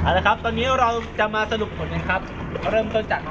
เอาละครับตอนนี้เราจะมาสรุปผลกันครับเริ่มต้นจาก